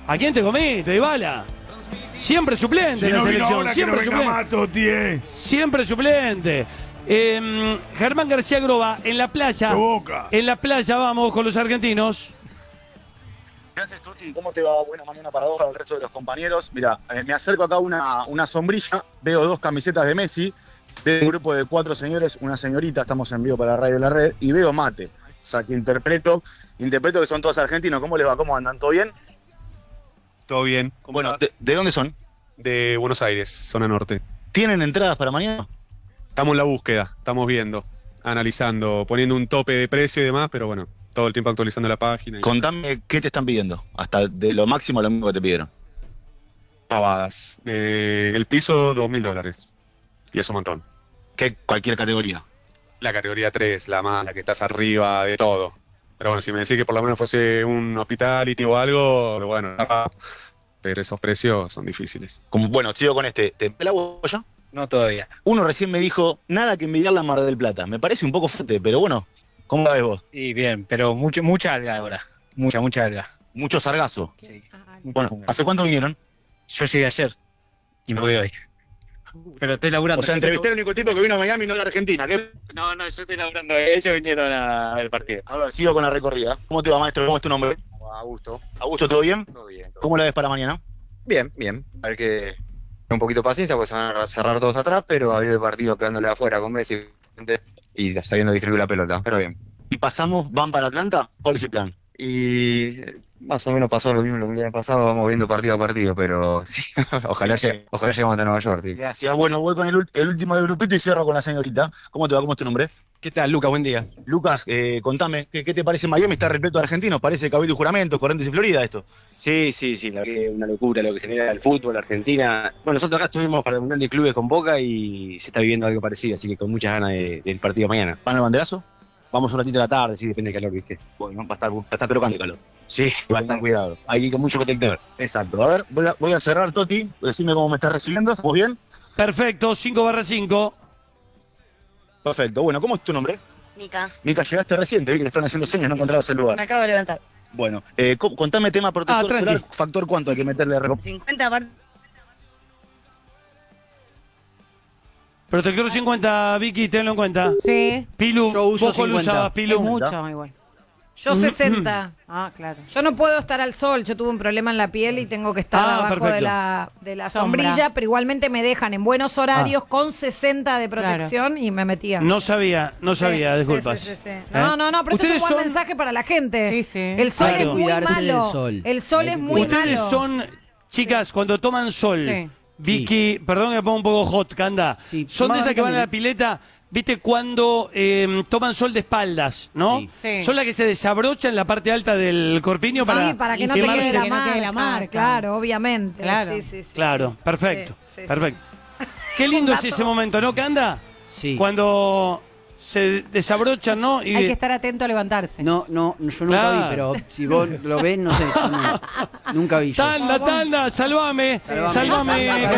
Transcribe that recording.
¿A quién te comiste, Dybala? Siempre suplente en la selección. Siempre suplente. Siempre suplente. Germán García Groba, en la playa. En la playa vamos con los argentinos. Gracias, Tuti. ¿Cómo te va? Buena mañana para vos, para el resto de los compañeros. Mira, me acerco acá a una sombrilla, veo 2 camisetas de Messi, veo un grupo de 4 señores, una señorita, estamos en vivo para la radio de la red, y veo mate. O sea, que interpreto que son todos argentinos. ¿Cómo les va? ¿Cómo andan? ¿Todo bien? Todo bien. Bueno, ¿de dónde son? De Buenos Aires, zona norte. ¿Tienen entradas para mañana? Estamos en la búsqueda, estamos viendo, analizando, poniendo un tope de precio y demás, pero bueno, todo el tiempo actualizando la página. Contame qué te están pidiendo, hasta de lo máximo a lo mismo que te pidieron. Pavadas. El piso, $2.000. Y es un montón. ¿Qué? Cualquier categoría. La categoría 3, la más, la que estás arriba de todo. Pero bueno, si me decís que por lo menos fuese un hospitality o algo, bueno, pero esos precios son difíciles. Bueno, sigo con este. ¿Te la hago yo? No todavía. Uno recién me dijo, nada que envidiar la Mar del Plata. Me parece un poco fuerte, pero bueno, ¿cómo la ves vos? Sí, bien, pero mucha alga ahora. Mucha alga. Mucho sargazo. Sí. Bueno, ¿hace cuánto vinieron? Yo llegué ayer y me voy hoy. Pero estoy laburando. O sea, entrevisté al único tipo que vino a Miami y no a la Argentina. ¿Qué? No, yo estoy laburando. Ellos vinieron a ver el partido. A ver, sigo con la recorrida. ¿Cómo te va, maestro? ¿Cómo es tu nombre? Augusto. Augusto, ¿todo bien? Todo bien. ¿Cómo la ves para mañana? Bien. A ver que un poquito de paciencia, pues se van a cerrar todos atrás, pero abrir el partido quedándole afuera con Messi y sabiendo distribuir la pelota. Pero bien. ¿Y pasamos, van para Atlanta? ¿Cuál es el plan? Y más o menos pasó lo mismo que el año pasado, vamos viendo partido a partido, pero sí, ojalá lleguemos a Nueva York. Sí. Gracias. Bueno, voy con el último del grupito y cierro con la señorita. ¿Cómo te va? ¿Cómo es tu nombre? ¿Qué tal, Lucas? Buen día. Lucas, contame, ¿qué te parece Miami? Está repleto de argentinos, parece Cabildo y Juramento, Corrientes y Florida esto. Sí, la verdad que es una locura lo que genera el fútbol, Argentina. Bueno, nosotros acá estuvimos para el Mundial de Clubes con Boca y se está viviendo algo parecido, así que con muchas ganas del partido mañana. ¿Van al banderazo? Vamos un ratito a la tarde, sí, depende del calor, ¿viste? Bueno, va a estar pero calor. Sí, va a estar cuidado. Hay que ir con mucho protector. Exacto. A ver, voy a cerrar, Toti. Decime cómo me estás recibiendo. ¿Estamos bien? Perfecto, 5/5. Perfecto. Bueno, ¿cómo es tu nombre? Mica. Mica, llegaste reciente, vi que le están haciendo señas, no encontrabas el lugar. Me acabo de levantar. Bueno, contame tema protector solar, factor cuánto hay que meterle a 50 aparte. Protector 50, Vicky, tenlo en cuenta. Sí. Pilu, yo uso ¿vos cuál 50. usabas, Pilu? Es mucho igual. Yo 60. Ah, claro. Yo no puedo estar al sol, yo tuve un problema en la piel y tengo que estar abajo de la sombrilla, Sombra. pero igualmente me dejan en buenos horarios con 60 de protección y me metía. No sabía, disculpas. Sí. No, pero esto es un buen mensaje para la gente. Sí, sí. El sol Claro. es muy Cuidarse malo. del sol. El sol es muy Ustedes malo. son, chicas, cuando toman sol, Sí. Vicky, perdón que me pongo un poco hot, Canda, Sí, son de esas que van a la también. pileta, viste, cuando toman sol de espaldas, ¿no? Sí. Sí. Son las que se desabrochan en la parte alta del corpiño para... Sí, para que y no te quemarse. quede la Que no quede la marca. marca. Claro, obviamente. Claro. Sí. Claro, perfecto, Sí. perfecto. Qué lindo es ese momento, ¿no, Canda? Sí. Cuando se desabrochan, ¿no? Y Hay que estar atento a levantarse. No, yo nunca Claro. vi, pero si vos lo ves, no sé. Nunca vi yo. Tanda, salvame, Salvame.